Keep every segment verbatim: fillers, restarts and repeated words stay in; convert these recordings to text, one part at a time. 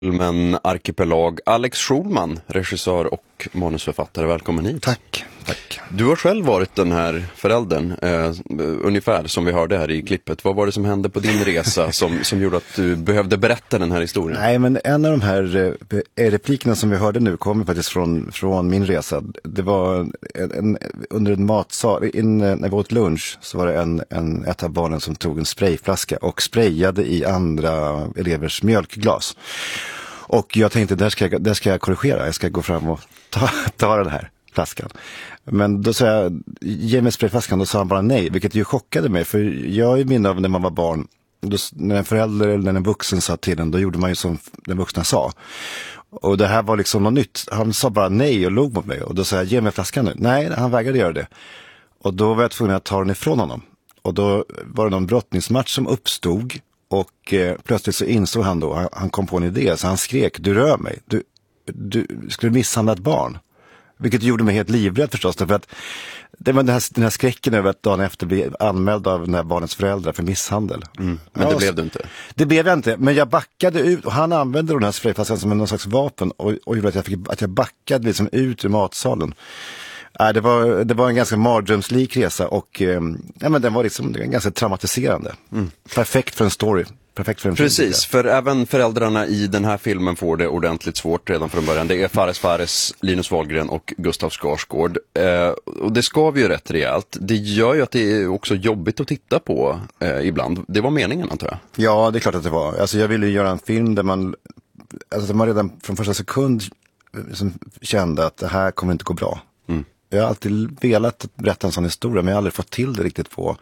Men Arkipelag. Alex Schulman, regissör och manusförfattare, välkommen hit. Tack, tack. Du har själv varit den här föräldern, eh, ungefär som vi hörde här i klippet. Vad var det som hände på din resa som, som gjorde att du behövde berätta den här historien? Nej, men en av de här eh, replikerna som vi hörde nu kommer faktiskt från, från min resa. Det var en, en, under en matsal, in, när vi åt lunch så var det en, en, ett av barnen som tog en sprayflaska och sprayade i andra elevers mjölkglas. Och jag tänkte, där ska jag, där ska jag korrigera. Jag ska gå fram och ta, ta den här flaskan. Men då sa jag, ge mig sprayflaskan. Då sa han bara nej, vilket ju chockade mig. För jag är minne av när man var barn. Då, när en förälder eller när en vuxen sa till en, då gjorde man ju som den vuxna sa. Och det här var liksom något nytt. Han sa bara nej och log mot mig. Och då sa jag, ge mig flaskan nu. Nej, han vägrade göra det. Och då var jag tvungen att ta den ifrån honom. Och då var det någon brottningsmatch som uppstod. Och eh, plötsligt så insåg han då, han, han kom på en idé, så han skrek, du rör mig, du, du skulle misshandla ett barn. Vilket gjorde mig helt livrädd förstås, för att det var den här, den här skräcken över att dagen efter bli anmäld av den här barnets föräldrar för misshandel. Mm, men det ja, blev du inte? Det blev jag inte, men jag backade ut, och han använde den här sprayflaskan som någon slags vapen och, och gjorde att jag, fick, att jag backade liksom ut ur matsalen. Nej, det var, det var en ganska mardrömslik resa och eh, ja, men den var liksom ganska traumatiserande. Mm. Perfekt för en story. Perfekt för en Precis, film. För även föräldrarna i den här filmen får det ordentligt svårt redan från början. Det är Fares Fares, Linus Wahlgren och Gustav Skarsgård. Eh, och det ska vi ju rätt rejält. Det gör ju att det är också jobbigt att titta på eh, ibland. Det var meningen, antar jag. Ja, det är klart att det var. Alltså, jag ville ju göra en film där man, alltså, man redan från första sekund liksom kände att det här kommer inte gå bra. Mm. Jag har alltid velat berätta en sån historia, men jag har aldrig fått till det riktigt på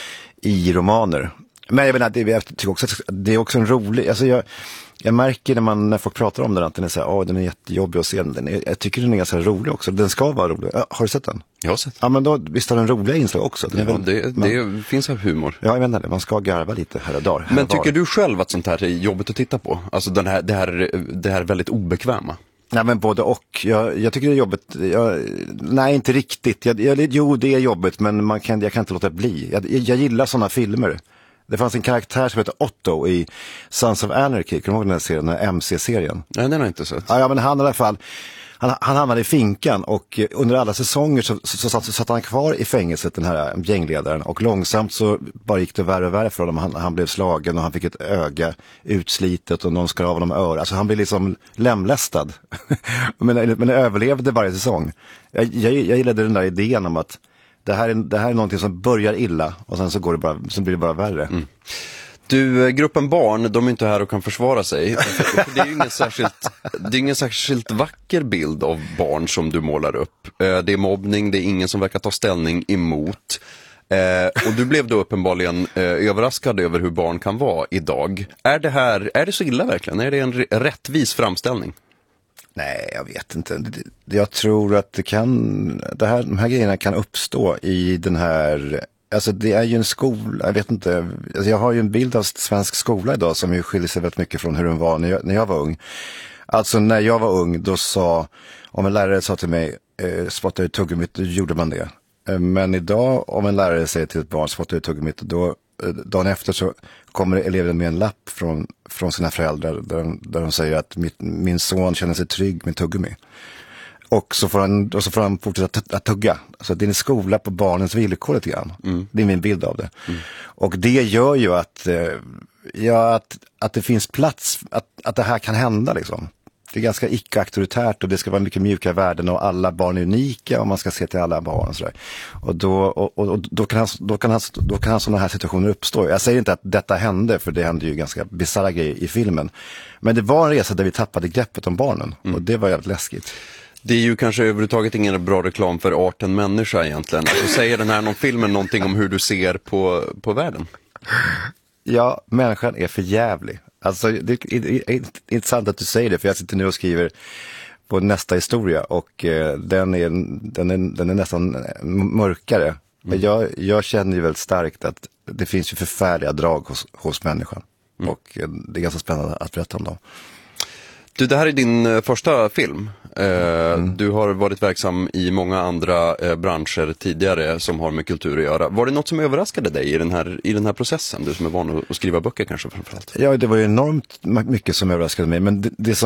i romaner. Men jag menar, det, jag tycker också att det är också en rolig, alltså jag, jag märker när, man, när folk pratar om den att den är så här, åh, den är jättejobbig att se. Den är, jag tycker den är ganska rolig också, den ska vara rolig. Har du sett den? Jag har sett. Ja, men då, visst har den roliga inslag också. Den ja, väl, det, man, det finns av humor. Ja, jag menar det, man ska garva lite här och där. Men tycker du själv att sånt här är jobbigt att titta på? Alltså den här, det, här, det här väldigt obekväma? Nej, men både och. Jag, jag tycker det är jobbigt. Jag, nej, inte riktigt. Jag, jag, jo, det är jobbigt, men man kan, jag kan inte låta det bli. Jag, jag gillar sådana filmer. Det fanns en karaktär som heter Otto i Sons of Anarchy. Kan du ihåg den här serien, den här M C-serien? Nej, den har jag inte sett. Ja, ja, men han i alla fall, han, han hamnade i finkan och under alla säsonger så, så, så, satt, så satt han kvar i fängelset, den här gängledaren. Och långsamt så bara gick det värre och värre för honom. Han, han blev slagen och han fick ett öga utslitet och någon skar av honom öra. Alltså han blev liksom lemlästad. men, men överlevde varje säsong. Jag, jag, jag gillade den där idén om att det här, är, det här är någonting som börjar illa och sen så, går det bara, så blir det bara värre. Mm. Du, gruppen barn, de är inte här och kan försvara sig. Det är ju ingen särskilt, det är ingen särskilt vacker bild av barn som du målar upp. Det är mobbning, det är ingen som verkar ta ställning emot. Och du blev då uppenbarligen överraskad över hur barn kan vara idag. Är det här, är det så illa verkligen? Är det en rättvis framställning? Nej, jag vet inte. Jag tror att det kan, det här, de här grejerna kan uppstå i den här, alltså det är ju en skola, jag vet inte, alltså jag har ju en bild av svensk skola idag som ju skiljer sig väldigt mycket från hur den var när jag, när jag var ung. Alltså när jag var ung, då sa, om en lärare sa till mig, eh, spotta ut tuggummit, då gjorde man det. Eh, men idag, om en lärare säger till ett barn, spotta ut tuggummit, då dagen efter så kommer eleven med en lapp från, från sina föräldrar där de, där de säger att mitt, min son känner sig trygg med tuggummi. Och så får han, och så får han fortsätta att, att tugga. Så det är en skola på barnens villkor lite grann. Mm. Det är min bild av det. Mm. Och det gör ju att, ja, att, att det finns plats, att, att det här kan hända liksom. Det är ganska icke-auktoritärt och det ska vara mycket mjuka värden och alla barn är unika och man ska se till alla barn och sådär. Och då, och, och, och då kan han, då kan han, då kan han sådana här situationer uppstå. Jag säger inte att detta hände, för det hände ju ganska bisarra grejer i filmen. Men det var en resa där vi tappade greppet om barnen och det var jävligt läskigt. Det är ju kanske överhuvudtaget ingen bra reklam för arten människa egentligen. Alltså, säger den här någon filmen någonting om hur du ser på, på världen? Ja, människan är för jävlig. Alltså det är intressant att du säger det, för jag sitter nu och skriver på nästa historia och eh, den, är, den, är, den är nästan mörkare. Mm. Jag, jag känner ju väldigt starkt att det finns ju förfärliga drag hos, hos människan. Mm. Och eh, det är ganska spännande att berätta om dem. Du, det här är din eh, första film. Eh, mm. Du har varit verksam i många andra eh, branscher tidigare som har med kultur att göra. Var det något som överraskade dig i den här, i den här processen? Du som är van att skriva böcker kanske framförallt. Ja, det var ju enormt mycket som överraskade mig. Men det, det som